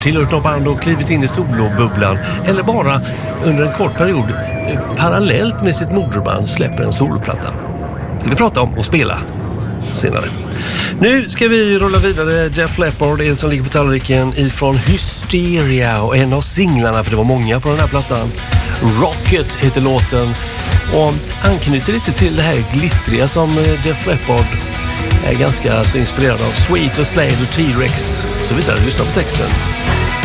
tillhört något band och klivit in i solobubblan eller bara under en kort period parallellt med sitt moderband släpper en soloplatta. Det vi pratar om och spela senare. Nu ska vi rulla vidare. Def Leppard är det som ligger på tallriken ifrån Hysteria och en av singlarna, för det var många på den här plattan. Rocket heter låten och anknyter lite till det här glittriga som Def Leppard är ganska så inspirerad av. Sweet och Slade och T-Rex. Så vidare, lyssna på texten.